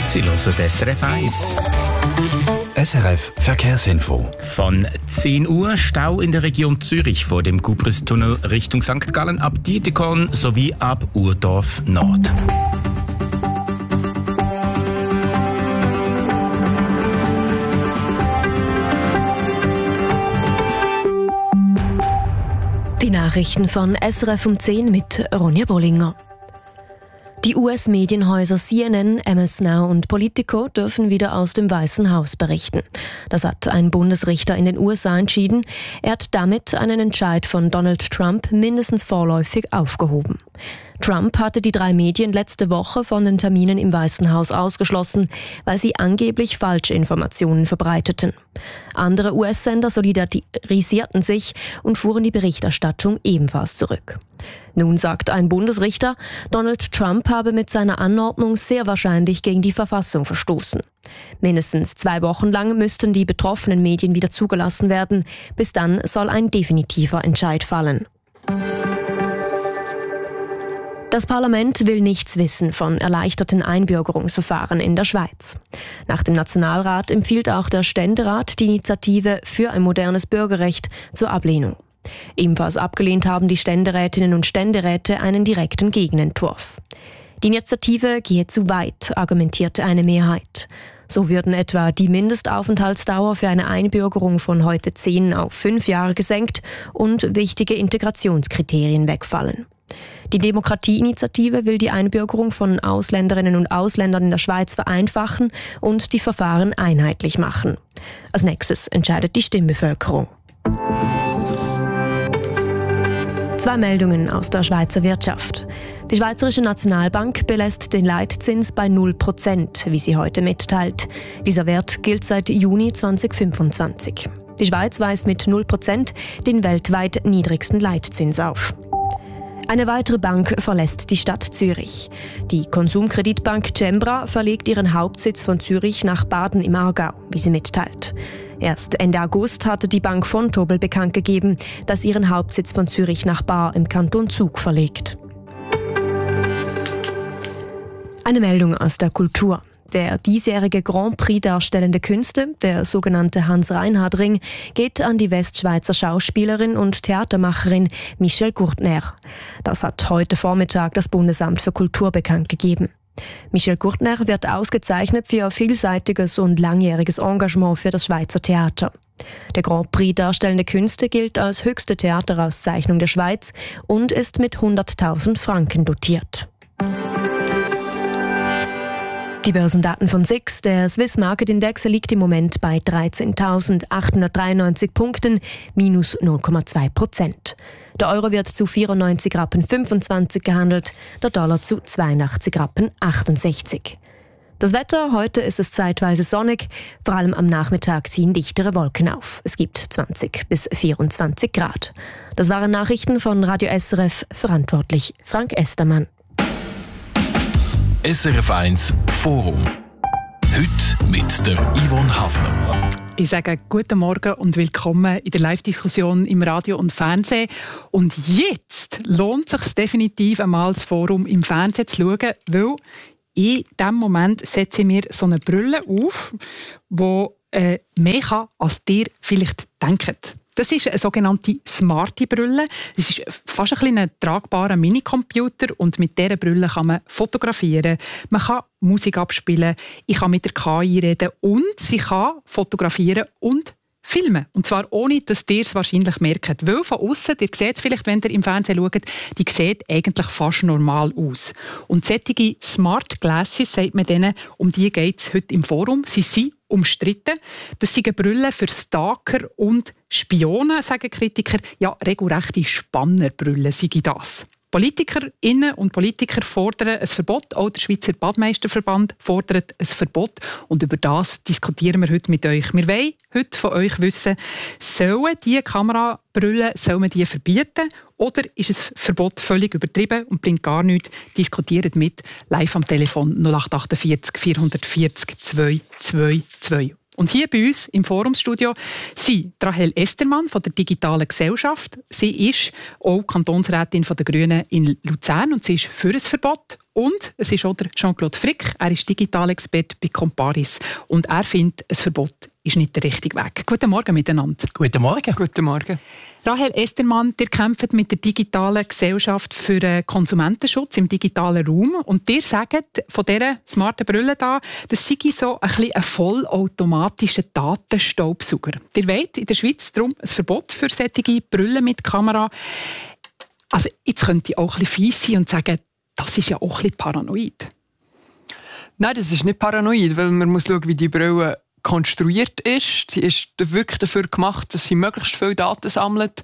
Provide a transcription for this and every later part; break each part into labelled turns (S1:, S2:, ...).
S1: Sie hören SRF 1.
S2: SRF Verkehrsinfo.
S1: Von 10 Uhr Stau in der Region Zürich vor dem Gubristunnel Richtung St. Gallen ab Dietikon sowie ab Urdorf Nord.
S3: Die Nachrichten von SRF um 10 mit Ronja Bollinger. Die US-Medienhäuser CNN, MS Now und Politico dürfen wieder aus dem Weißen Haus berichten. Das hat ein Bundesrichter in den USA entschieden. Er hat damit einen Entscheid von Donald Trump mindestens vorläufig aufgehoben. Trump hatte die 3 Medien letzte Woche von den Terminen im Weißen Haus ausgeschlossen, weil sie angeblich falsche Informationen verbreiteten. Andere US-Sender solidarisierten sich und fuhren die Berichterstattung ebenfalls zurück. Nun sagt ein Bundesrichter, Donald Trump habe mit seiner Anordnung sehr wahrscheinlich gegen die Verfassung verstoßen. Mindestens 2 Wochen lang müssten die betroffenen Medien wieder zugelassen werden. Bis dann soll ein definitiver Entscheid fallen. Das Parlament will nichts wissen von erleichterten Einbürgerungsverfahren in der Schweiz. Nach dem Nationalrat empfiehlt auch der Ständerat die Initiative für ein modernes Bürgerrecht zur Ablehnung. Ebenfalls abgelehnt haben die Ständerätinnen und Ständeräte einen direkten Gegenentwurf. Die Initiative gehe zu weit, argumentierte eine Mehrheit. So würden etwa die Mindestaufenthaltsdauer für eine Einbürgerung von heute 10 auf 5 Jahre gesenkt und wichtige Integrationskriterien wegfallen. Die Demokratieinitiative will die Einbürgerung von Ausländerinnen und Ausländern in der Schweiz vereinfachen und die Verfahren einheitlich machen. Als nächstes entscheidet die Stimmbevölkerung. 2 Meldungen aus der Schweizer Wirtschaft. Die Schweizerische Nationalbank belässt den Leitzins bei 0%, wie sie heute mitteilt. Dieser Wert gilt seit Juni 2025. Die Schweiz weist mit 0% den weltweit niedrigsten Leitzins auf. Eine weitere Bank verlässt die Stadt Zürich. Die Konsumkreditbank Cembra verlegt ihren Hauptsitz von Zürich nach Baden im Aargau, wie sie mitteilt. Erst Ende August hatte die Bank Vontobel bekannt gegeben, dass sie ihren Hauptsitz von Zürich nach Baar im Kanton Zug verlegt. Eine Meldung aus der Kultur. Der diesjährige Grand Prix Darstellende Künste, der sogenannte Hans-Reinhard-Ring, geht an die Westschweizer Schauspielerin und Theatermacherin Michelle Gurtner. Das hat heute Vormittag das Bundesamt für Kultur bekannt gegeben. Michelle Gurtner wird ausgezeichnet für ihr vielseitiges und langjähriges Engagement für das Schweizer Theater. Der Grand Prix Darstellende Künste gilt als höchste Theaterauszeichnung der Schweiz und ist mit 100.000 Franken dotiert. Die Börsendaten von SIX, der Swiss Market Index, liegt im Moment bei 13.893 Punkten, minus 0,2%. Der Euro wird zu 94,25 Rappen gehandelt, der Dollar zu 82,68 Rappen. Das Wetter, heute ist es zeitweise sonnig, vor allem am Nachmittag ziehen dichtere Wolken auf. Es gibt 20 bis 24 Grad. Das waren Nachrichten von Radio SRF, verantwortlich Frank Estermann.
S2: SRF 1 Forum. Heute mit der Yvonne Hafner.
S4: Ich sage guten Morgen und willkommen in der Live-Diskussion im Radio und Fernsehen. Und jetzt lohnt es sich definitiv einmal, das Forum im Fernsehen zu schauen, weil in diesem Moment setze ich mir so eine Brille auf, die mehr kann, als ihr vielleicht denkt. Das ist eine sogenannte smarte Brille. Es ist fast ein bisschen ein tragbarer Minicomputer und mit dieser Brille kann man fotografieren, man kann Musik abspielen, ich kann mit der KI reden und sie kann fotografieren und filmen. Und zwar ohne, dass ihr es wahrscheinlich merkt. Weil von außen, ihr seht es vielleicht, wenn ihr im Fernsehen schaut, die sieht eigentlich fast normal aus. Und solche Smart Glasses, sagt man denen, um die geht es heute im Forum. Sie sind umstritten. Das sind Brillen für Stalker und Spione, sagen Kritiker. Ja, regelrechte Spannerbrille sind das. Politikerinnen und Politiker fordern ein Verbot. Auch der Schweizer Badmeisterverband fordert ein Verbot. Und über das diskutieren wir heute mit euch. Wir wollen heute von euch wissen, sollen diese Kamerabrillen verbieten? Oder ist ein Verbot völlig übertrieben und bringt gar nichts? Diskutiert mit live am Telefon 0848 440 222. Und hier bei uns im Forumsstudio sind Rahel Estermann von der Digitalen Gesellschaft. Sie ist auch Kantonsrätin der Grünen in Luzern und sie ist für ein Verbot. Und es ist auch der Jean-Claude Frick, er ist Digitalexperte bei Comparis und er findet, ein Verbot ist nicht der richtige Weg. Guten Morgen miteinander.
S5: Guten Morgen.
S4: Guten Morgen. Rahel Estermann, ihr kämpft mit der digitalen Gesellschaft für den Konsumentenschutz im digitalen Raum und ihr sagt von dieser smarten Brille da, das sei so ein vollautomatischer Datenstaubsauger. Ihr wollt in der Schweiz darum ein Verbot für solche Brillen mit Kamera. Also jetzt könnte ich auch ein bisschen fies sein und sagen, das ist ja auch ein bisschen paranoid.
S6: Nein, das ist nicht paranoid, weil man muss schauen, wie die Brille konstruiert ist. Sie ist wirklich dafür gemacht, dass sie möglichst viele Daten sammelt.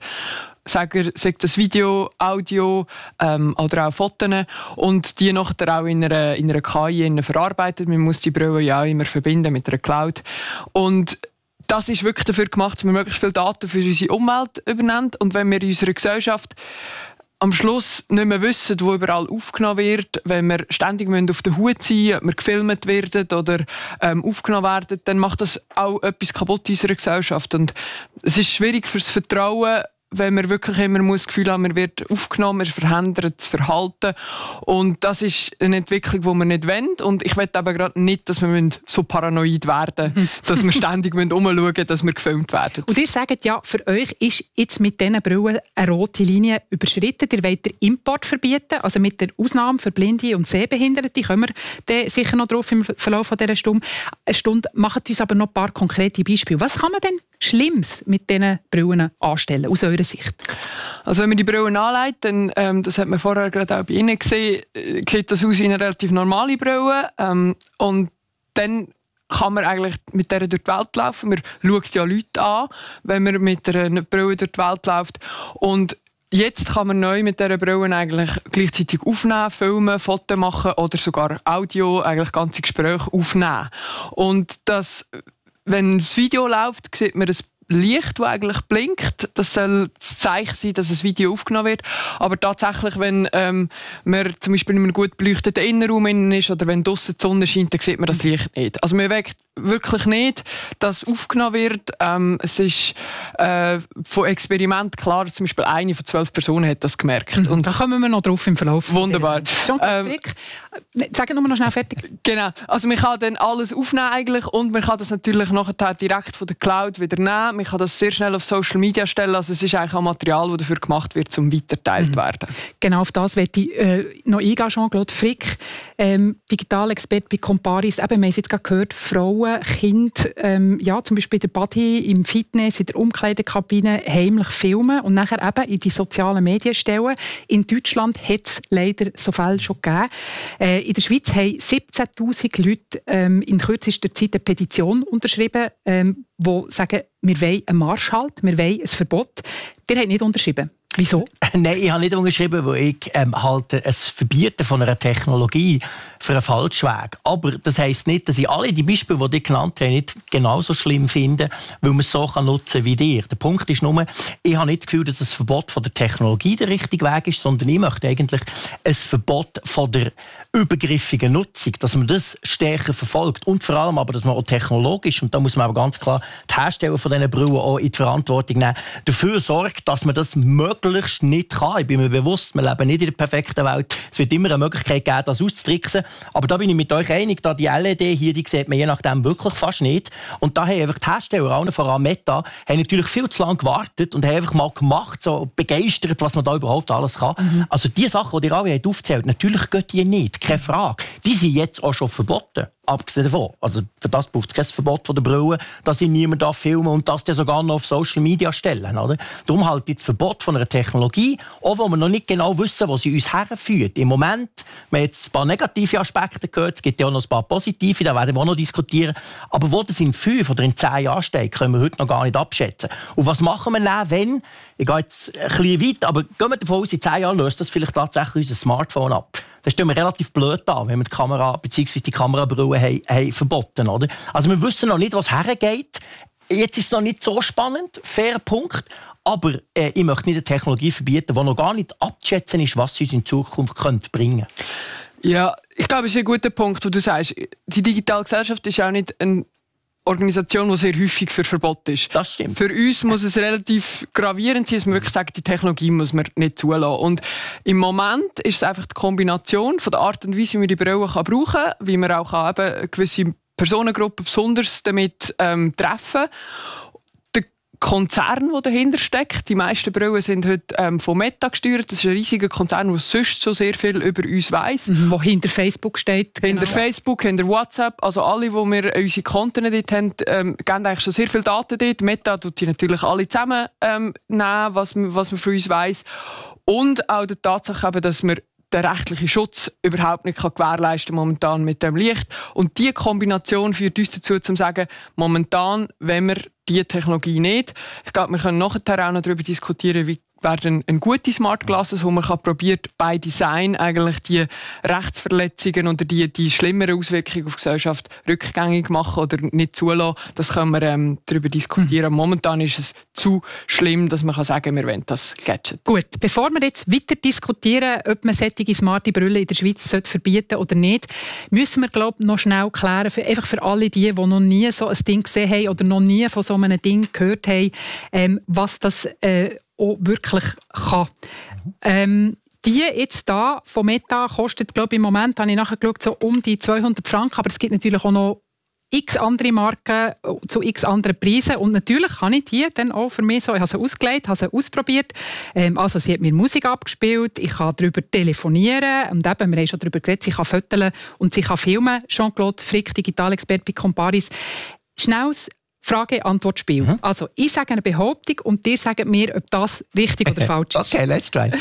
S6: Sagt das Video, Audio oder auch Fotos und die nachher auch in einer KI verarbeitet. Man muss die Brille ja auch immer verbinden mit einer Cloud. Und das ist wirklich dafür gemacht, dass wir möglichst viele Daten für unsere Umwelt übernehmen. Und wenn wir in unserer Gesellschaft am Schluss nicht mehr wissen, wo überall aufgenommen wird, wenn wir ständig auf der Hut sein müssen, ob wir gefilmt werden oder aufgenommen werden, dann macht das auch etwas kaputt in unserer Gesellschaft. Und es ist schwierig fürs Vertrauen, wenn man wirklich immer das Gefühl haben, man wird aufgenommen, man verändert das Verhalten. Und das ist eine Entwicklung, die wir nicht wollen. Und ich will aber gerade nicht, dass wir so paranoid werden, dass wir ständig umschauen müssen, dass wir gefilmt werden.
S4: Und ihr sagt ja, für euch ist jetzt mit diesen Brillen eine rote Linie überschritten. Ihr wollt den Import verbieten, also mit der Ausnahme für Blinde und Sehbehinderte. Kommen wir sicher noch drauf im Verlauf dieser Stunde. Macht uns aber noch ein paar konkrete Beispiele. Was kann man denn Schlimmes mit diesen Brillen anstellen, aus eurer Sicht?
S6: Also wenn man die Brillen anlegt, dann, das hat man vorher gerade auch bei Ihnen gesehen, sieht das aus wie eine relativ normale Brille. Und dann kann man eigentlich mit der durch die Welt laufen. Man schaut ja Leute an, wenn man mit einer Brille durch die Welt läuft. Und jetzt kann man neu mit dieser Brille eigentlich gleichzeitig aufnehmen, filmen, Fotos machen oder sogar Audio, eigentlich ganze Gespräche aufnehmen. Und das, wenn das Video läuft, sieht man das Licht, das eigentlich blinkt. Das soll das Zeichen sein, dass ein Video aufgenommen wird. Aber tatsächlich, wenn man zum Beispiel in einem gut beleuchteten Innenraum ist oder wenn draussen die Sonne scheint, dann sieht man das Licht nicht. Also man merkt wirklich nicht, dass aufgenommen wird. Es ist von Experiment klar, zum Beispiel eine von 12 Personen hat das gemerkt. Und
S4: da kommen wir noch drauf im Verlauf.
S6: Wunderbar.
S4: Sagen wir noch schnell fertig.
S6: Genau. Also man kann dann alles aufnehmen eigentlich und man kann das natürlich nachher direkt von der Cloud wieder nehmen. Man kann das sehr schnell auf Social Media stellen. Also es ist eigentlich auch Material, das dafür gemacht wird, um weitergeteilt werden.
S4: Genau, auf das möchte ich noch eingehen, Jean-Claude Frick, Digitalexperte bei Comparis. Eben, wir haben es jetzt gerade gehört, Frauen, Kinder, ja, zum Beispiel der Body im Fitness, in der Umkleidekabine heimlich filmen und nachher eben in die sozialen Medien stellen. In Deutschland hat es leider so Fälle schon gegeben. In der Schweiz haben 17'000 Leute in kürzester Zeit eine Petition unterschrieben, die sagen, wir wollen einen Marschhalt, wir wollen ein Verbot. Ihr habt nicht unterschrieben. Wieso?
S5: Nein, ich habe nicht unterschrieben, weil ich halte es Verbieten von einer Technologie für einen falschen Weg. Aber das heisst nicht, dass ich alle die Beispiele, die ich genannt habe, nicht genauso schlimm finde, weil man es so nutzen kann wie dir. Der Punkt ist nur, ich habe nicht das Gefühl, dass das Verbot von der Technologie der richtige Weg ist, sondern ich möchte eigentlich ein Verbot von der übergriffigen Nutzung, dass man das stärker verfolgt und vor allem aber, dass man auch technologisch, und da muss man aber ganz klar die Hersteller von diesen Brillen auch in die Verantwortung nehmen, dafür sorgt, dass man das möglichst nicht kann. Ich bin mir bewusst, wir leben nicht in der perfekten Welt. Es wird immer eine Möglichkeit geben, das auszutricksen. Aber da bin ich mit euch einig, da die LED hier, die sieht man je nachdem wirklich fast nicht. Und da haben einfach die Hersteller, allen voran Meta, haben natürlich viel zu lange gewartet und haben einfach mal gemacht, so begeistert, was man da überhaupt alles kann. Also die Sachen, die ihr alle aufzählt, natürlich geht die nicht. Keine Frage. Die sind jetzt auch schon verboten. Abgesehen davon. Also für das braucht es kein Verbot von der Brille, dass ich niemand filmen und das dann sogar noch auf Social Media stellen. Oder? Darum halt das Verbot von einer Technologie, auch wo wir noch nicht genau wissen, wo sie uns herführt. Im Moment, wir haben jetzt ein paar negative Aspekte gehört, es gibt ja auch noch ein paar positive, da werden wir auch noch diskutieren. Aber wo das in 5 oder in 10 Jahren steht, können wir heute noch gar nicht abschätzen. Und was machen wir dann, wenn, ich gehe jetzt ein bisschen weit, aber gehen wir davon aus, in 10 Jahren löst das vielleicht tatsächlich unser Smartphone ab. Das stellen wir relativ blöd an, wenn wir die Kamera bzw. die Kamerabrille haben verboten. Oder? Also wir wissen noch nicht, was hergeht. Jetzt ist es noch nicht so spannend, fairer Punkt. Aber ich möchte nicht eine Technologie verbieten, die noch gar nicht abzuschätzen ist, was sie uns in Zukunft bringen könnte.
S6: Ja, ich glaube, es ist ein guter Punkt, wo du sagst, die digitale Gesellschaft ist auch nicht ein Organisation, die sehr häufig für Verbot ist.
S5: Das stimmt.
S6: Für uns muss es relativ gravierend sein, dass man wirklich sagt, die Technologie muss man nicht zulassen. Und im Moment ist es einfach die Kombination von der Art und Weise, wie man die Brille brauchen kann, wie man auch eben eine gewisse Personengruppe besonders damit treffen. Konzern, der dahinter steckt. Die meisten Brillen sind heute von Meta gesteuert. Das ist ein riesiger Konzern, der sonst so sehr viel über uns weiss.
S4: Wo hinter Facebook steht.
S6: Hinter Facebook, hinter WhatsApp. Also alle, die wir unsere Konten dort haben, geben eigentlich schon sehr viele Daten dort. Meta tut sie natürlich alle zusammen nehmen, was man von uns weiss. Und auch die Tatsache, dass wir den rechtlichen Schutz überhaupt nicht gewährleisten kann momentan mit dem Licht. Und diese Kombination führt uns dazu, zu sagen, momentan, wenn wir diese Technologie nicht. Ich glaube, wir können nachher auch noch darüber diskutieren, wie werden eine gute Smart Glasses, wo man probiert, bei Design eigentlich die Rechtsverletzungen oder die schlimmeren Auswirkungen auf die Gesellschaft rückgängig machen oder nicht zulassen. Das können wir darüber diskutieren. Momentan ist es zu schlimm, dass man sagen kann, wir wollen das Gadget.
S4: Gut, bevor wir jetzt weiter diskutieren, ob man solche smarte Brille in der Schweiz verbieten sollte oder nicht, müssen wir, glaube ich, noch schnell klären, einfach für alle die noch nie so ein Ding gesehen haben oder noch nie von so einem Ding gehört haben, was das auch wirklich kann. Die jetzt da von Meta kostet, glaube ich, im Moment, habe ich nachher geschaut, so um die 200 Franken, aber es gibt natürlich auch noch x andere Marken zu x anderen Preisen und natürlich kann ich die dann auch für mich so, ich habe sie ausgelegt, habe sie ausprobiert, also sie hat mir Musik abgespielt, ich kann darüber telefonieren und eben, wir haben schon darüber geredet, sie kann fotografieren und sie kann filmen. Jean-Claude Frick, Digitalexperte bei Comparis. Schnelles Frage-Antwort-Spiel. Also, ich sage eine Behauptung und ihr sagt mir, ob das richtig oder falsch ist.
S5: Okay, let's try.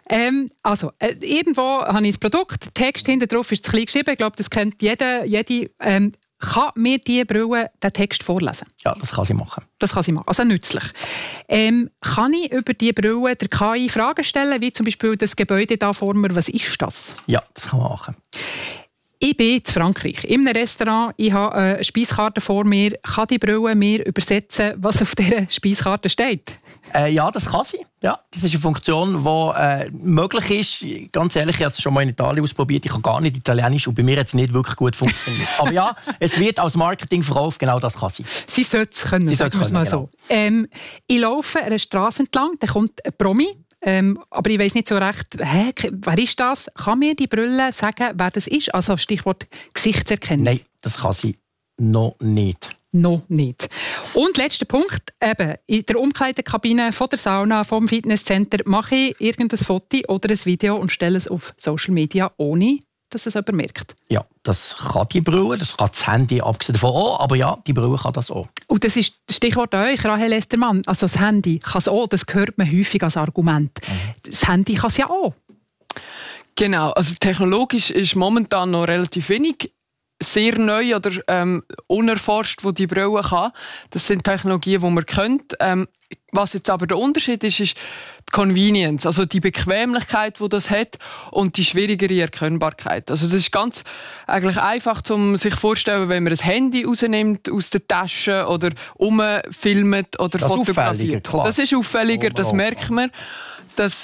S4: Irgendwo habe ich das Produkt, der Text hinten drauf ist zu klein geschrieben, ich glaube, das kennt jede. Kann mir diese Brille den Text vorlesen?
S5: Ja, das kann sie machen.
S4: Das kann sie machen, also nützlich. Kann ich über diese Brille der KI Fragen stellen, wie zum Beispiel das Gebäude da vor mir, was ist das?
S5: Ja, das kann man machen.
S4: Ich bin in Frankreich, in einem Restaurant, ich habe eine Speiskarte vor mir. Kann die Brille mir übersetzen, was auf dieser Speiskarte steht?
S5: Ja, das kann sie. Ja, das ist eine Funktion, die möglich ist. Ganz ehrlich, ich habe es schon mal in Italien ausprobiert. Ich kann gar nicht Italienisch und bei mir hat es nicht wirklich gut funktioniert. Aber ja, es wird als Marketing verkauft, genau das kann sie.
S4: Sie sollte es können, sagen wir es mal so. Ich laufe eine Straße entlang, da kommt ein Promi. Aber ich weiss nicht so recht, wer ist das? Kann mir die Brille sagen, wer das ist? Also Stichwort Gesichtserkennung.
S5: Nein, das kann sie noch nicht.
S4: Noch nicht. Und letzter Punkt, eben, in der Umkleidekabine von der Sauna, vom Fitnesscenter, mache ich irgendein Foto oder ein Video und stelle es auf Social Media, ohne dass es jemand merkt.
S5: Ja, das kann die Brille, das kann das Handy abgesehen davon auch, aber ja, die Brille kann das auch.
S4: Und das ist das Stichwort an euch, Rahel Estermann. Also das Handy kann es auch, das hört man häufig als Argument. Das Handy kann es ja auch.
S6: Genau, also technologisch ist momentan noch relativ wenig sehr neu oder unerforscht, wo die Brille kann. Das sind Technologien, die man kennt. Was jetzt aber der Unterschied ist, ist die Convenience, also die Bequemlichkeit, die das hat und die schwierigere Erkennbarkeit. Also das ist ganz eigentlich einfach, um sich vorzustellen, wenn man ein Handy rausnimmt aus der Tasche oder umfilmt oder
S5: das
S6: fotografiert. Das ist auffälliger, das merkt man. Das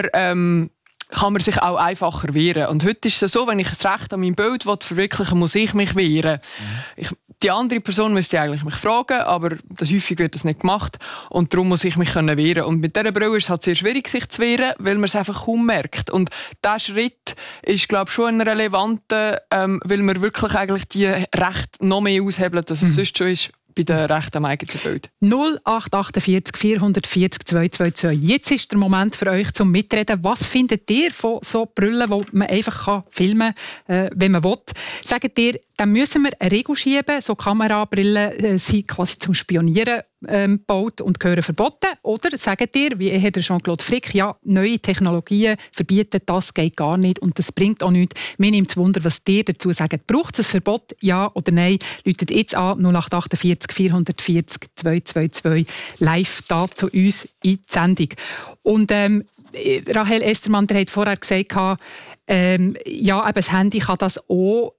S6: kann man sich auch einfacher wehren. Und heute ist es so, wenn ich das Recht an meinem Bild verwirklichen will, muss ich mich wehren. Die andere Person müsste eigentlich mich fragen, aber häufig wird das nicht gemacht. Und darum muss ich mich wehren. Und mit dieser Brille ist es halt sehr schwierig, sich zu wehren, weil man es einfach kaum merkt. Und dieser Schritt ist, glaube ich, schon ein relevanter, weil man wirklich eigentlich die Rechte noch mehr aushebeln, als es sonst schon ist bei den Rechten am eigenen Bild.
S4: 0848 440 222. Jetzt ist der Moment für euch zum Mitreden. Was findet ihr von so Brillen, die man einfach filmen kann, wenn man will? Sagt ihr, dann müssen wir eine Regel schieben, so Kamerabrillen sind quasi zum Spionieren gebaut und gehören verboten? Oder sagt ihr, wie der Jean-Claude Frick, ja, neue Technologien verbieten, das geht gar nicht und das bringt auch nichts. Mir nimmt es Wunder, was ihr dazu sagt. Braucht es ein Verbot, ja oder nein? Läutet jetzt an 0848 440 222 live da zu uns in die Sendung. Und Rahel Estermann, der hat vorher gesagt, ja, eben das Handy kann das auch.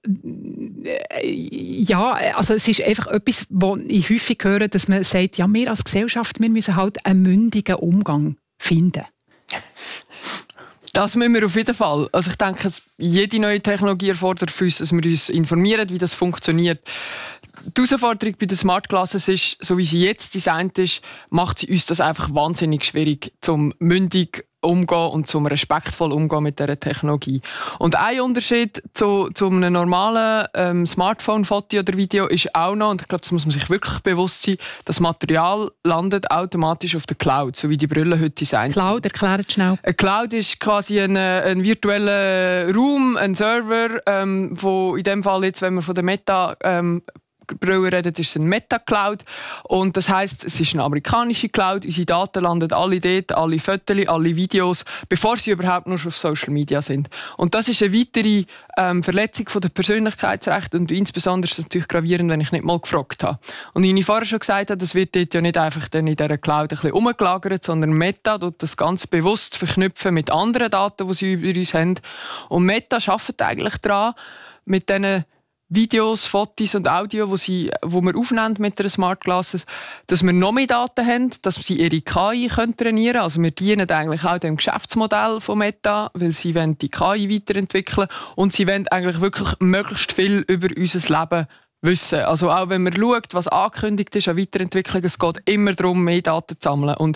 S4: Ja, also es ist einfach etwas, wo ich häufig höre, dass man sagt, ja, wir als Gesellschaft, wir müssen halt einen mündigen Umgang finden.
S6: Das müssen wir auf jeden Fall. Also ich denke, jede neue Technologie erfordert für uns, dass wir uns informieren, wie das funktioniert. Die Herausforderung bei den Smart Glasses ist, so wie sie jetzt designt ist, macht sie uns das einfach wahnsinnig schwierig, zum mündig umgehen und zum respektvoll umgehen mit dieser Technologie. Und ein Unterschied zu einem normalen Smartphone-Foto oder Video ist auch noch, und ich glaube, das muss man sich wirklich bewusst sein, das Material landet automatisch auf der Cloud, so wie die Brille heute designt.
S4: Cloud, erklärt schnell.
S6: Eine Cloud ist quasi ein virtueller Raum, ein Server, wo in dem Fall jetzt, wenn wir von der Meta Brille reden, ist es eine Meta-Cloud. Und das heisst, es ist eine amerikanische Cloud. Unsere Daten landen alle dort, alle Fotos, alle Videos, bevor sie überhaupt nur auf Social Media sind. Und das ist eine weitere Verletzung der Persönlichkeitsrechte. Und insbesondere ist es natürlich gravierend, wenn ich nicht mal gefragt habe. Und wie ich vorher schon gesagt habe, das wird dort ja nicht einfach dann in dieser Cloud ein bisschen umgelagert, sondern Meta tut das ganz bewusst verknüpfen mit anderen Daten, die sie über uns haben. Und Meta arbeitet eigentlich daran, mit diesen Videos, Fotos und Audio, wo wir aufnehmen mit den Smart Glasses, dass wir noch mehr Daten haben, dass sie ihre KI trainieren können. Also wir dienen eigentlich auch dem Geschäftsmodell von Meta, weil sie wollen die KI weiterentwickeln und sie wollen eigentlich wirklich möglichst viel über unser Leben wissen. Also auch wenn man schaut, was angekündigt ist an Weiterentwicklung, es geht immer darum, mehr Daten zu sammeln. Und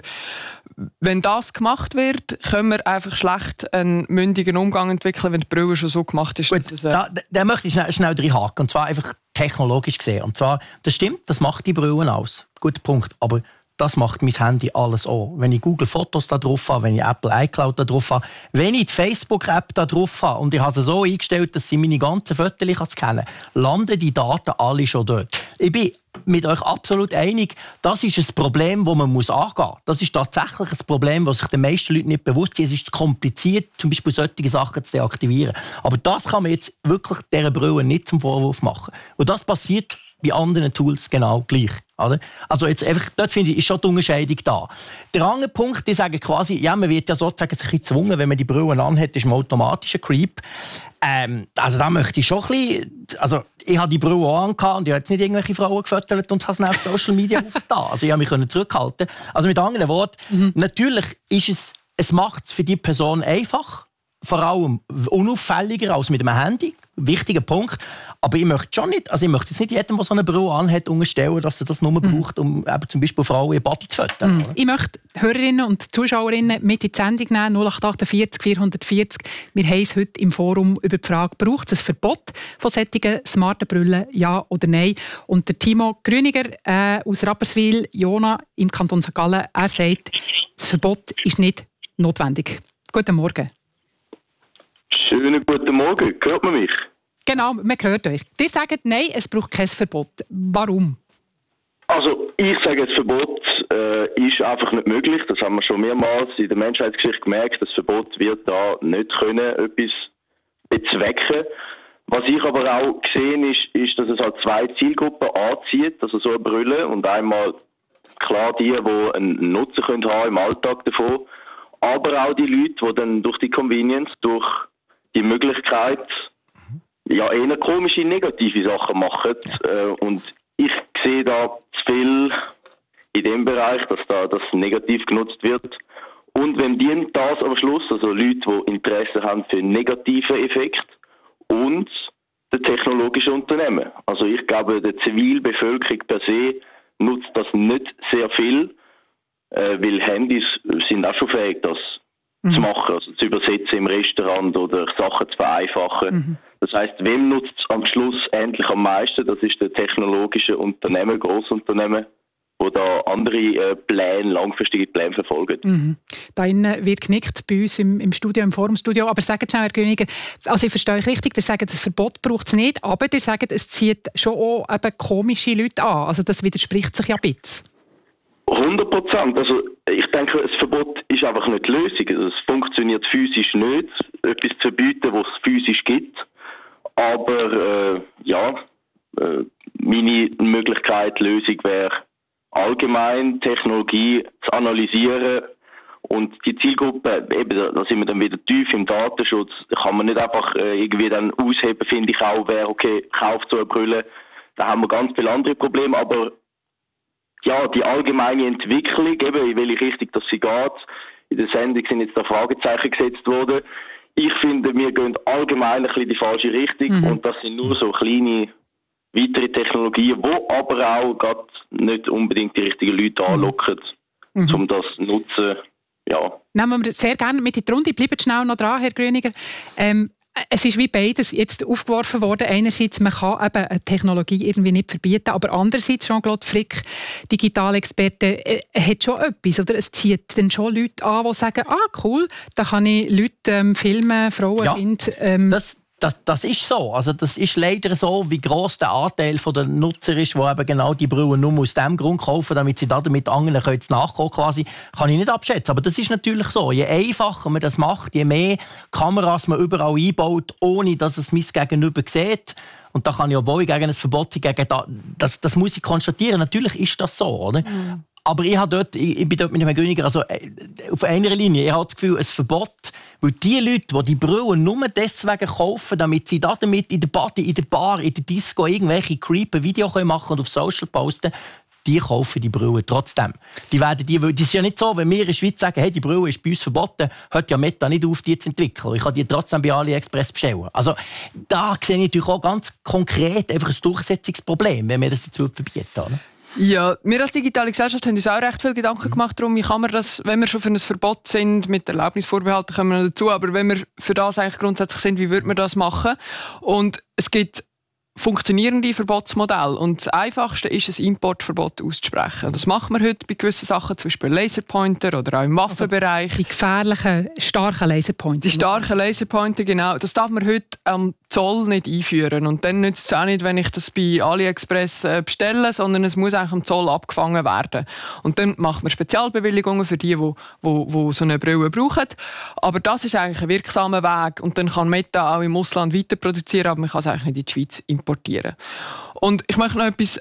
S6: wenn das gemacht wird, können wir einfach schlecht einen mündigen Umgang entwickeln, wenn die Brille schon so gemacht ist.
S5: Gut, da möchte ich schnell reinhaken. Und zwar einfach technologisch gesehen. Und zwar, das stimmt, das macht die Brillen aus. Guter Punkt. Aber das macht mein Handy alles auch. Wenn ich Google Fotos da drauf habe, wenn ich Apple iCloud da drauf habe, wenn ich die Facebook-App da drauf habe und ich habe sie so eingestellt, dass sie meine ganzen Fotos scannen kann, landen die Daten alle schon dort. Ich bin mit euch absolut einig, das ist ein Problem, das man angehen muss. Das ist tatsächlich ein Problem, das sich den meisten Leuten nicht bewusst ist. Es ist zu kompliziert, zum Beispiel solche Sachen zu deaktivieren. Aber das kann man jetzt wirklich dieser Brille nicht zum Vorwurf machen. Und das passiert bei anderen Tools genau gleich. Oder? Also jetzt einfach, dort finde ich, ist schon die Unterscheidung da. Der andere Punkt, die sagen quasi, ja, man wird ja sozusagen sich gezwungen, wenn man die Brille anhat, ist man automatisch ein Creep. Also da möchte ich schon ein bisschen, also ich habe die Brille auch angehabt und ich habe jetzt nicht irgendwelche Frauen gefüttert und habe es auf Social Media aufgetan. Also ich habe mich zurückhalten. Also mit anderen Worten, natürlich ist es macht es für die Person einfach, vor allem unauffälliger als mit einem Handy. Wichtiger Punkt. Aber ich möchte schon nicht, also ich möchte jetzt nicht jedem, der so eine Brille anhat, unterstellen, dass er das nur braucht, um eben zum Beispiel Frauen ihr Body zu füttern.
S4: Ich möchte Hörerinnen und Zuschauerinnen mit in die Sendung nehmen, 0848 440. Wir haben es heute im Forum über die Frage, braucht es ein Verbot von solchen smarten Brillen, ja oder nein? Und der Timo Grüniger aus Rapperswil, Jona im Kanton St. Gallen, er sagt, das Verbot ist nicht notwendig. Guten Morgen.
S7: Schönen guten Morgen. Hört man mich?
S4: Genau, man hört euch. Die sagen, nein, es braucht kein Verbot. Warum?
S7: Also, ich sage, das Verbot ist einfach nicht möglich. Das haben wir schon mehrmals in der Menschheitsgeschichte gemerkt. Das Verbot wird da nicht können, etwas bezwecken. Was ich aber auch gesehen ist, dass es halt zwei Zielgruppen anzieht, also so eine Brille. Und einmal klar die einen Nutzen haben im Alltag davon, aber auch die Leute, die dann durch die Convenience, durch die Möglichkeit, ja, eher komische, negative Sachen machen. Und ich sehe da zu viel in dem Bereich, dass das negativ genutzt wird. Und wenn dient das am Schluss, also Leute, die Interesse haben für negative Effekte und der technologische Unternehmen. Also ich glaube, der Zivilbevölkerung per se nutzt das nicht sehr viel, weil Handys sind auch schon fähig, das zu machen, also zu übersetzen im Restaurant oder Sachen zu vereinfachen. Das heisst, wem nutzt es am Schluss endlich am meisten? Das ist der technologische Unternehmen, Grossunternehmen, die da andere Pläne, langfristige Pläne verfolgen.
S4: Da wird genickt bei uns im Studio, im Forumstudio. Aber sagt schon, Herr Grüniger, also ich verstehe euch richtig, ihr sagt, das Verbot braucht es nicht, aber ihr sagt, es zieht schon auch eben komische Leute an. Also das widerspricht sich ja ein bisschen.
S7: 100%. Also ich denke, das Verbot ist einfach nicht die Lösung. Also, es funktioniert physisch nicht, etwas zu verbieten, was es physisch gibt. Aber meine Möglichkeit, Lösung wäre allgemein Technologie zu analysieren und die Zielgruppe, eben, da sind wir dann wieder tief im Datenschutz, kann man nicht einfach irgendwie dann ausheben, finde ich auch, wer okay, kauft so eine Brille, da haben wir ganz viele andere Probleme, aber ja, die allgemeine Entwicklung, eben in welche Richtung das sie geht, in der Sendung sind jetzt da Fragezeichen gesetzt worden. Ich finde, wir gehen allgemein ein bisschen in die falsche Richtung und das sind nur so kleine weitere Technologien, die aber auch gerade nicht unbedingt die richtigen Leute anlocken, um das zu nutzen. Ja.
S4: Nehmen wir sehr gerne mit in die Runde. Bleibt schnell noch dran, Herr Grüniger. Es ist wie beides jetzt aufgeworfen worden. Einerseits, man kann eben eine Technologie irgendwie nicht verbieten, aber andererseits, Jean-Claude Frick, Digitalexperte, hat schon etwas, oder? Es zieht dann schon Leute an, die sagen, cool, da kann ich Leute filmen, Frauen, Kinder.
S5: Das ist so. Also das ist leider so, wie gross der Anteil der Nutzer ist, die eben genau die Brillen nur aus dem Grund kaufen, damit sie damit anderen nachkommen quasi, kann ich nicht abschätzen. Aber das ist natürlich so. Je einfacher man das macht, je mehr Kameras man überall einbaut, ohne dass es mein Gegenüber sieht. Und da kann ich, obwohl ich gegen ein Verbot gegen das muss ich konstatieren. Natürlich ist das so, oder? Aber ich bin dort mit dem Herrn Grüniger also auf einer Linie. Ich habe das Gefühl, ein Verbot, weil die Leute, die Brillen nur deswegen kaufen, damit sie damit in der Party, in der Bar, in der Disco irgendwelche creepy Videos machen und auf Social posten, die kaufen die Brillen trotzdem. Das ist ja nicht so, wenn wir in der Schweiz sagen, hey, die Brille ist bei uns verboten, hört ja Meta nicht auf, die zu entwickeln. Ich kann die trotzdem bei AliExpress bestellen. Also da sehe ich natürlich auch ganz konkret einfach ein Durchsetzungsproblem, wenn wir das jetzt verbieten würden.
S6: Ja, wir als digitale Gesellschaft haben uns auch recht viel Gedanken gemacht darum, wie kann man das, wenn wir schon für ein Verbot sind, mit Erlaubnisvorbehalten kommen wir noch dazu, aber wenn wir für das eigentlich grundsätzlich sind, wie würde man das machen? Und es gibt funktionierende Verbotsmodelle. Und das Einfachste ist, ein Importverbot auszusprechen. Das macht man heute bei gewissen Sachen, zum Beispiel Laserpointer oder auch im Waffenbereich.
S4: Die gefährlichen, starken Laserpointer.
S6: Die starken Laserpointer, genau. Das darf man heute am Zoll nicht einführen. Und dann nützt es auch nicht, wenn ich das bei AliExpress bestelle, sondern es muss eigentlich am Zoll abgefangen werden. Und dann macht man Spezialbewilligungen für die so eine Brille brauchen. Aber das ist eigentlich ein wirksamer Weg. Und dann kann Meta auch im Ausland weiter produzieren, aber man kann es eigentlich nicht in die Schweiz importieren. Und ich möchte noch etwas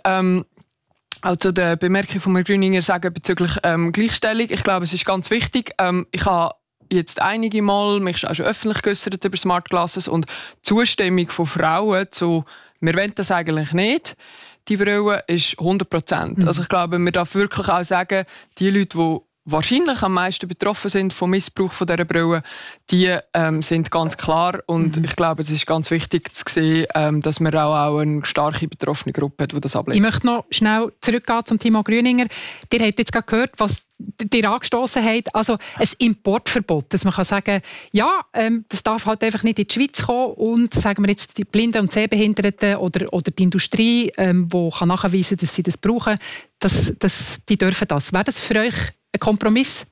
S6: auch zu der Bemerkung von Herrn Grüniger sagen bezüglich Gleichstellung. Ich glaube, es ist ganz wichtig. Ich habe jetzt einige Mal mich auch schon öffentlich geäussert über Smart Glasses und die Zustimmung von Frauen zu «Wir wollen das eigentlich nicht», die Brille ist 100%. Also ich glaube, man darf wirklich auch sagen, die Leute, die wahrscheinlich am meisten betroffen sind vom Missbrauch von dieser Brille, die sind ganz klar. Und ich glaube, es ist ganz wichtig zu sehen, dass man auch eine starke betroffene Gruppe hat, die das ablehnt.
S4: Ich möchte noch schnell zurückgehen zum Timo Grüniger. Ihr habt jetzt gerade gehört, was ihr angestoßen habt. Also ein Importverbot, dass man kann sagen, ja, das darf halt einfach nicht in die Schweiz kommen und sagen wir jetzt die Blinden und Sehbehinderten oder die Industrie, die kann nachweisen, dass sie das brauchen, die dürfen das. Wäre das für euch ein Kompromiss?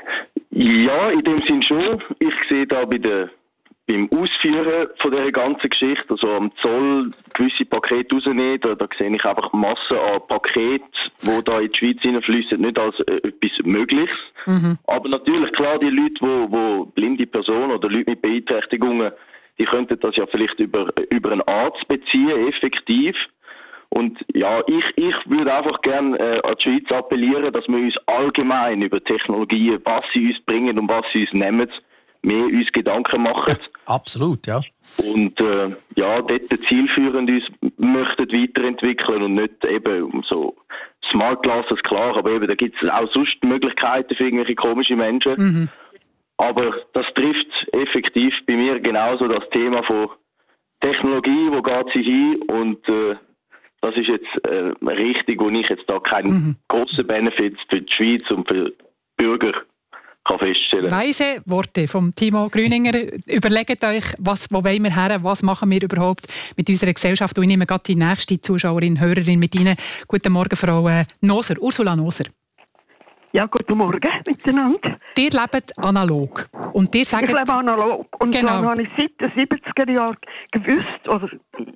S7: Ja, in dem Sinn schon. Ich sehe da beim Ausführen von dieser ganzen Geschichte, also am Zoll gewisse Pakete rausnehmen, da sehe ich einfach Massen an Paketen, die da in die Schweiz hineinfließen, nicht als etwas Mögliches. Aber natürlich, klar, die Leute, die blinde Personen oder Leute mit Beeinträchtigungen, die könnten das ja vielleicht über einen Arzt beziehen, effektiv. Und ja, ich würde einfach gerne an die Schweiz appellieren, dass wir uns allgemein über Technologien, was sie uns bringen und was sie uns nehmen, mehr uns Gedanken machen.
S5: Absolut, ja.
S7: Und dort zielführend uns möchten weiterentwickeln und nicht eben so Smart Glasses, klar, aber eben da gibt es auch sonst Möglichkeiten für irgendwelche komischen Menschen. Aber das trifft effektiv bei mir genauso das Thema von Technologie, wo geht sie hin und das ist jetzt richtig, wo ich jetzt da keinen grossen Benefit für die Schweiz und für die Bürger kann feststellen.
S4: Weise Worte vom Timo Grüniger. Überlegt euch, wo wollen wir her, was machen wir überhaupt mit unserer Gesellschaft. Und ich nehme gerade die nächste Zuschauerin, Hörerin mit Ihnen. Guten Morgen, Frau Noser, Ursula Noser.
S8: Ja, guten Morgen miteinander.
S4: Ihr lebt analog. Und ihr sagt,
S8: ich lebe analog. Und
S4: genau.
S8: Dann habe ich seit den 70er Jahren gewusst oder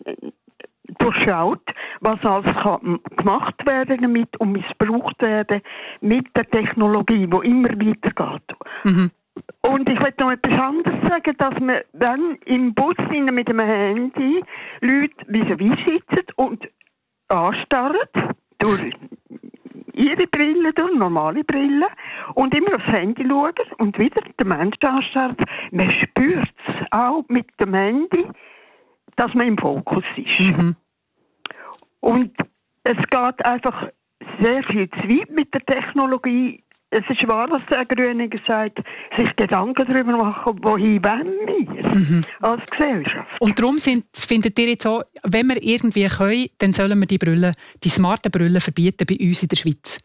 S8: durchschaut, was alles kann gemacht werden damit und missbraucht werden mit der Technologie, die immer weitergeht. Und ich möchte noch etwas anderes sagen, dass man dann im Bus mit dem Handy Leute vis-à-vis sitzen und anstarren durch ihre Brille, durch normale Brille und immer aufs Handy schauen und wieder den Menschen anstarren. Man spürt es auch mit dem Handy, dass man im Fokus ist. Und es geht einfach sehr viel zu weit mit der Technologie. es ist wahr, was der Grüne sagt, sich Gedanken darüber machen, wohin wollen wir als Gesellschaft.
S4: Und darum findet ihr jetzt auch, wenn wir irgendwie können, dann sollen wir die smarten Brillen verbieten bei uns in der Schweiz?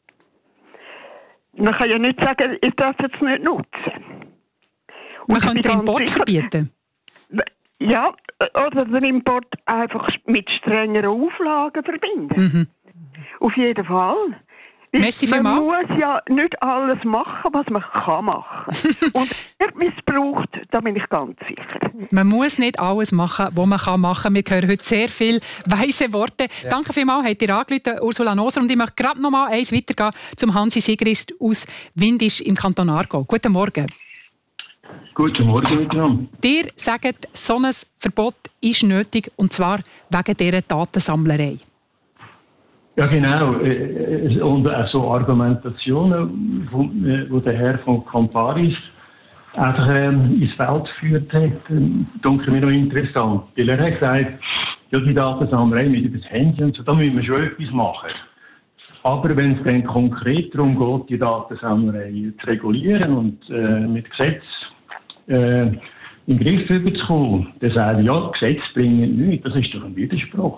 S8: Man kann ja nicht sagen, ich darf es jetzt nicht nutzen.
S4: Man könnte den Import verbieten?
S8: Ja, oder den Import einfach mit strengeren Auflagen verbinden. Auf jeden Fall.
S4: Merci vielmals.
S8: Man muss ja nicht alles machen, was man kann machen. Und wird missbraucht, da bin ich ganz sicher.
S4: Man muss nicht alles machen, was man kann machen. Wir hören heute sehr viele weise Worte. Ja. Danke vielmals, habt ihr angerufen, Ursula Noser. Und ich möchte gerade noch mal eins weitergehen zum Hansi Sigrist aus Windisch im Kanton Aargau. Guten Morgen.
S9: Guten Morgen miteinander.
S4: Ihr sagt, so ein Verbot ist nötig, und zwar wegen dieser Datensammlerei.
S9: Ja, genau. Und auch so Argumentationen, die der Herr von Camparis einfach ins Feld geführt hat, denke mir noch interessant. Weil er hat gesagt, ja, die Datensammlerei mit über das Handy und so, da müssen wir schon etwas machen. Aber wenn es dann konkret darum geht, die Datensammlerei zu regulieren und mit Gesetz in den Griff überzukommen, dann sagen ja, Gesetze bringen nichts. Das ist doch ein Widerspruch.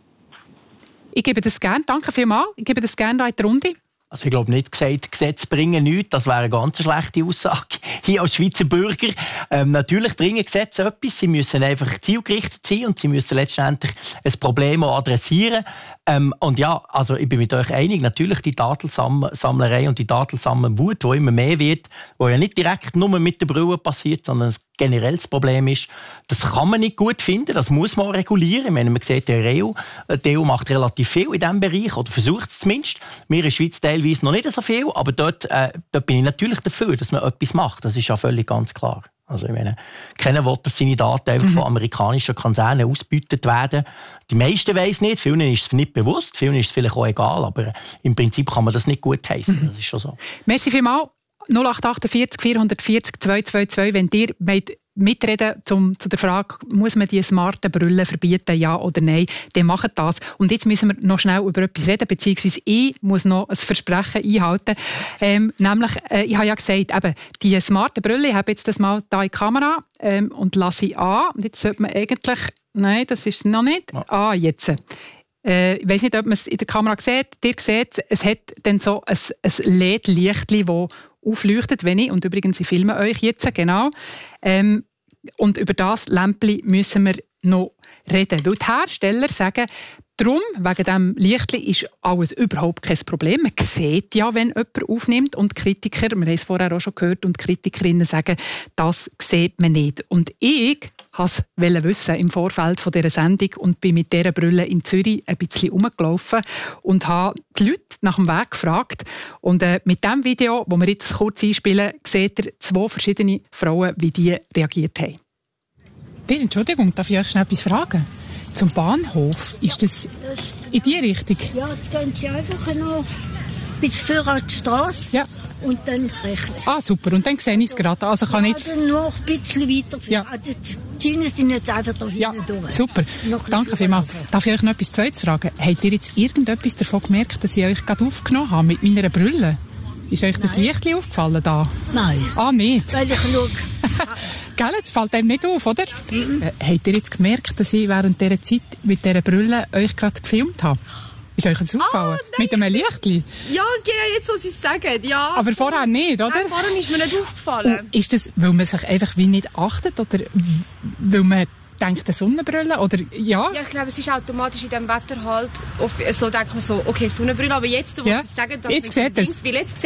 S4: Ich gebe das gerne. Danke vielmals. Ich gebe das gerne in die Runde.
S5: Also ich glaube nicht gesagt, Gesetze bringen nichts. Das wäre eine ganz schlechte Aussage hier als Schweizer Bürger. Natürlich bringen Gesetze etwas. Sie müssen einfach zielgerichtet sein und sie müssen letztendlich ein Problem auch adressieren. Und ja, also ich bin mit euch einig, natürlich die Datensammlerei und die Datensammelwut, die immer mehr wird, die ja nicht direkt nur mit der Brille passiert, sondern ein generelles Problem ist, das kann man nicht gut finden, das muss man regulieren. Ich meine, man sieht, die EU macht relativ viel in diesem Bereich, oder versucht es zumindest. Wir in der Schweiz teilweise noch nicht so viel, aber dort bin ich natürlich dafür, dass man etwas macht. Das ist ja völlig ganz klar. Also ich meine, keiner will, dass seine Daten einfach von amerikanischen Konzernen ausgebeutet werden. Die meisten weiss nicht, vielen ist es nicht bewusst, vielen ist es vielleicht auch egal, aber im Prinzip kann man das nicht gut heissen. Das ist schon so.
S4: Merci vielmals. 0848 440 222, wenn ihr mitreden zu der Frage, muss man die smarten Brillen verbieten, ja oder nein, dann macht das. Und jetzt müssen wir noch schnell über etwas reden, beziehungsweise ich muss noch ein Versprechen einhalten. Nämlich, ich habe ja gesagt, eben, die smarten Brillen, ich habe jetzt das mal hier in die Kamera und lasse ich an. Und jetzt sollte man eigentlich, nein, das ist es noch nicht. Ah, jetzt. Ich weiss nicht, ob man es in der Kamera sieht. Ihr seht, es hat dann so ein LED-Lichtchen, das aufleuchtet, wenn ich, und übrigens, ich filme euch jetzt, genau. Und über das Lämpchen müssen wir noch reden. Weil die Hersteller sagen, darum, wegen diesem Lichtchen ist alles überhaupt kein Problem. Man sieht ja, wenn jemand aufnimmt. Und Kritiker, wir haben es vorher auch schon gehört, und Kritikerinnen sagen, das sieht man nicht. Und ich wollte es wissen im Vorfeld von dieser Sendung und bin mit dieser Brille in Zürich ein bisschen rumgelaufen und habe die Leute nach dem Weg gefragt. Und mit diesem Video, das wir jetzt kurz einspielen, seht ihr 2 verschiedene Frauen, wie die reagiert haben. Entschuldigung, darf ich euch schnell etwas fragen? Zum Bahnhof, ist das in die Richtung?
S10: Ja, jetzt gehen Sie einfach noch bis vor an die Strasse, ja, und dann rechts.
S4: Ah, super, und dann sehe ich es gerade. Also kann
S10: ja, dann noch ein bisschen weiter.
S4: Ja.
S10: Also die Schienen sind jetzt einfach da hinten durch.
S4: Super, danke vielmals. Darf ich euch noch etwas Zweites fragen? Habt ihr jetzt irgendetwas davon gemerkt, dass ich euch gerade aufgenommen habe mit meiner Brille? Ist euch das Lichtchen aufgefallen da?
S10: Nein.
S4: Ah, nicht?
S10: Weil ich schaue.
S4: Gell, das fällt einem nicht auf, oder? Habt ihr jetzt gemerkt, dass ich während dieser Zeit mit dieser Brille euch gerade gefilmt habe? Ist euch das aufgefallen? Mit einem Lichtchen?
S11: Ja, genau, jetzt, wo Sie es sagen, ja.
S4: Aber vorher nicht, oder?
S11: Nein, vorher ist mir nicht aufgefallen.
S4: Und ist das, weil man sich einfach wie nicht achtet, oder weil man denkt, eine Sonnenbrille, oder ja?
S11: Ja, ich glaube, es ist automatisch in diesem Wetter halt, so denkt man so, okay, Sonnenbrille, aber jetzt, wo Sie es sagen, dass
S4: jetzt seht ihr es.